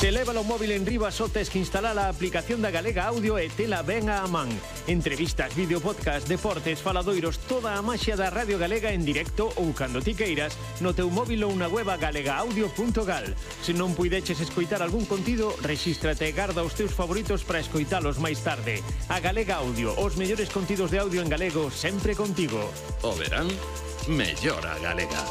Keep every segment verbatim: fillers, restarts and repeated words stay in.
Se leva o móvil en riba só tes que instalar a aplicación da Galega Audio e tela ben á man. Entrevistas, vídeo, podcast, deportes, faladoiros, toda a maxia da Radio Galega en directo ou cando ti queiras no teu móvil ou na web galega audio punto gal. Se non puideches escoitar algún contido, rexístrate e garda os teus favoritos para escoitalos máis tarde. A Galega Audio, os mellores contidos de audio en galego sempre contigo. O verán, mellora Galega.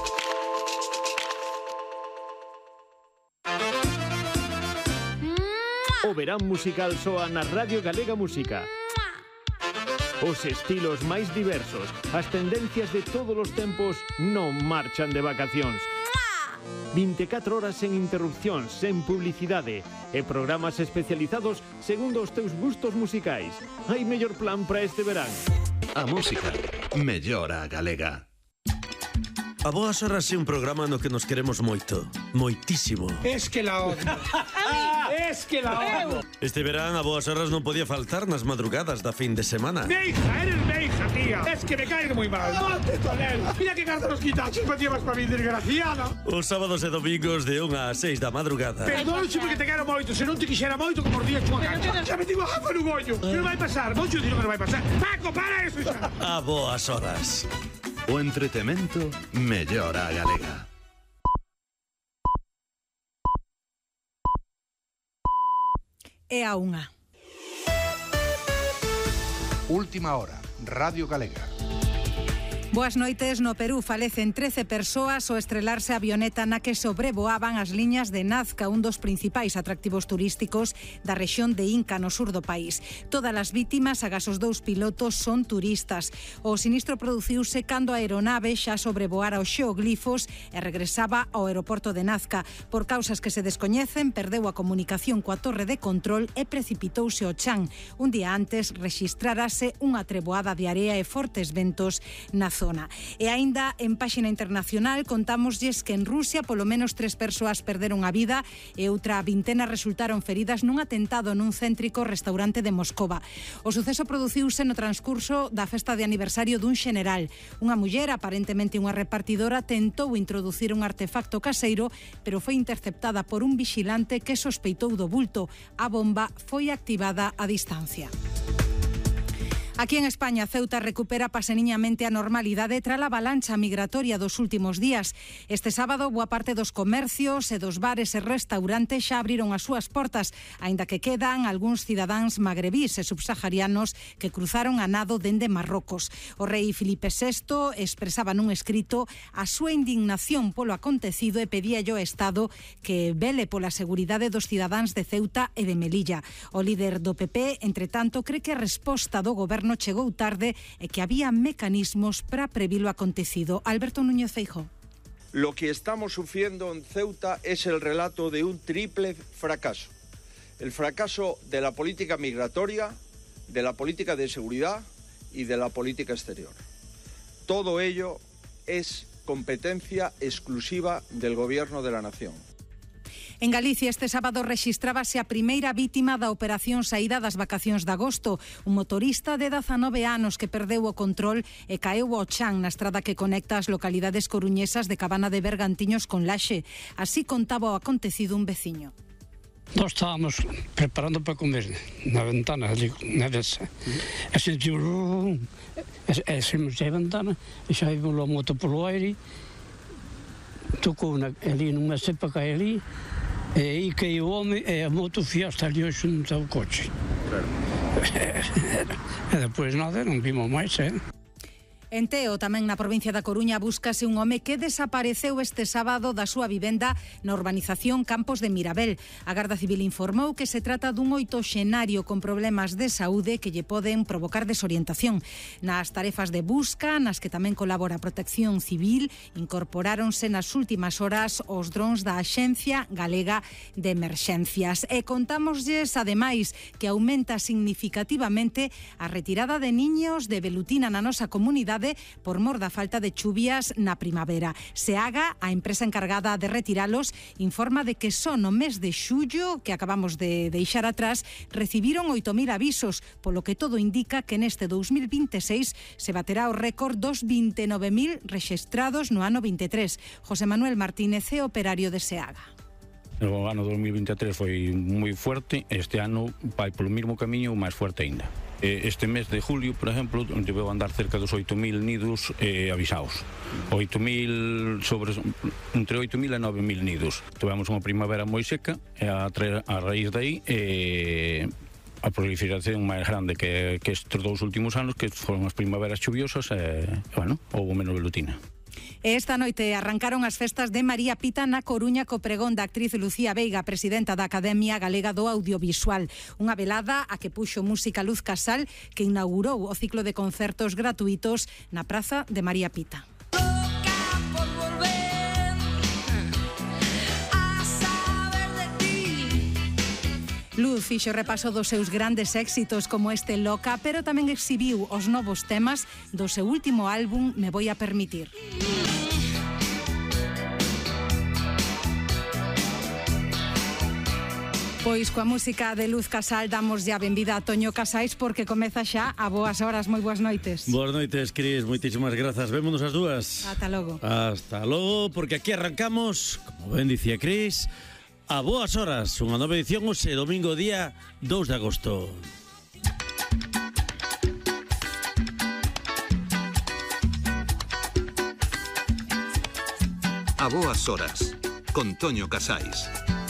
O verán musical soa na Radio Galega Música. Os estilos máis diversos, as tendencias de todos os tempos non marchan de vacacións. vinte e catro horas sen interrupcións, sen publicidade e programas especializados segundo os teus gustos musicais. Hai mellor plan para este verán. A música mellora Galega. A Boas Horas é un programa no que nos queremos moito, moitísimo. Es que la odio. Es que la odio. Este verán a Boas Horas non podía faltar nas madrugadas da fin de semana. Meija, eres meija, tía. Es que me cae muy mal. ¡Monte, Tonel! Mira que carta los quitachos me llevas para mi desgraciada. Os sábados e domingos de unha a seis da madrugada. Perdónxe porque te quero moito. Se non te quixera moito, como os días chunga cancha. Xa me digo a no gollo. Que non vai pasar. Moito dino que non vai pasar. Paco, para eso xa. A Boas Horas. O entretemento mellora Galega. É a unha. Última hora, Radio Galega. Boas noites. No Perú falecen trece persoas ao estrelarse a avioneta na que sobrevoaban as liñas de Nazca, un dos principais atractivos turísticos da rexión de Inca, no sur do país. Todas as vítimas, agás os dous pilotos, son turistas. O sinistro produciuse cando a aeronave xa sobrevoara os xeoglifos e regresaba ao aeroporto de Nazca. Por causas que se descoñecen, perdeu a comunicación coa torre de control e precipitouse ao chan. Un día antes rexistrárase unha treboada de area e fortes ventos na zona. E aínda en páxina internacional contámoslles que en Rusia polo menos tres persoas perderon a vida e outra vintena resultaron feridas nun atentado nun céntrico restaurante de Moscova. O suceso produciuse no transcurso da festa de aniversario dun xeneral. Unha muller, aparentemente unha repartidora, tentou introducir un artefacto caseiro, pero foi interceptada por un vigilante que sospeitou do bulto. A bomba foi activada a distancia. Aquí en España, Ceuta recupera paseniñamente a normalidade tras a avalancha migratoria dos últimos días. Este sábado, boa parte dos comercios e dos bares e restaurantes xa abriron as súas portas, aínda que quedan algúns cidadáns magrebís e subsaharianos que cruzaron a nado dende Marrocos. O rei Filipe sexto expresaba nun escrito a súa indignación polo acontecido e pedíallo ao Estado que vele pola seguridade dos cidadáns de Ceuta e de Melilla. O líder do P P, entre tanto, cree que a resposta do goberno no chegou tarde e que había mecanismos para previr lo acontecido. Alberto Núñez Feijóo. Lo que estamos sufriendo en Ceuta es el relato de un triple fracaso. El fracaso de la política migratoria, de la política de seguridad y de la política exterior. Todo ello es competencia exclusiva del Gobierno de la Nación. En Galicia este sábado rexistrábase a primeira vítima da operación saída das vacacións de agosto, un motorista de dezanove anos que perdeu o control e caeu ao chan na estrada que conecta as localidades coruñesas de Cabana de Bergantiños con Laxe. Así contaba o acontecido un veciño. Nós estábamos preparando para comer na ventana, ali, na desa. E sentimos... E saímos da ventana e xa vimos a moto polo aire, tocou na, ali nunha cepa que hai ali, e aí caiu o home e a moto fiaste ali xunto ao coche. Claro. E depois nada, non vimos máis, eh? En Teo, tamén na provincia da Coruña, búscase un home que desapareceu este sábado da súa vivenda na urbanización Campos de Mirabel. A Garda Civil informou que se trata dun oitoxenario con problemas de saúde que lle poden provocar desorientación. Nas tarefas de busca, nas que tamén colabora a Protección Civil, incorporáronse nas últimas horas os drons da Axencia Galega de Emerxencias. E contámoslles, ademais, que aumenta significativamente a retirada de niños de velutina na nosa comunidade por mor da falta de chuvias na primavera. Seaga, a empresa encargada de retiralos, informa de que só no mes de xullo, que acabamos de deixar atrás, recibiron oito mil avisos, polo que todo indica que neste dous mil vinte e seis se baterá o récord dos vinte e nove mil rexistrados no ano vinte e tres. José Manuel Martínez é operario de Seaga. O ano dos mil vinte e tres foi moi fuerte, este ano vai polo mesmo camiño ou máis fuerte ainda. Este mes de julio, por exemplo, debeu andar cerca dos oito mil nidos eh, avisados. oito mil sobre, entre oito mil e nove mil nidos. Tivemos unha primavera moi seca e a, a raíz dai eh, a proliferación máis grande que, que estes dous últimos anos, que foron as primaveras chuviosas e, bueno, houve menos velutina. Esta noite arrancaron as festas de María Pita na Coruña co pregón da actriz Lucía Veiga, presidenta da Academia Galega do Audiovisual. Unha velada a que puxo música Luz Casal, que inaugurou o ciclo de concertos gratuitos na Praza de María Pita. Luz fixo repaso dos seus grandes éxitos como este Loca, pero tamén exhibiu os novos temas do seu último álbum Me Voy a Permitir. Pois coa música de Luz Casal damos ya benvida a Toño Casais porque comeza xa a boas horas. Moi boas noites. Boas noites, Cris, moitísimas grazas. Vémonos as dúas. Ata logo. Hasta logo, porque aquí arrancamos, como ben dicía Cris, a boas horas, unha nova edición hoxe, domingo día dous de agosto. A boas horas, con Toño Casais.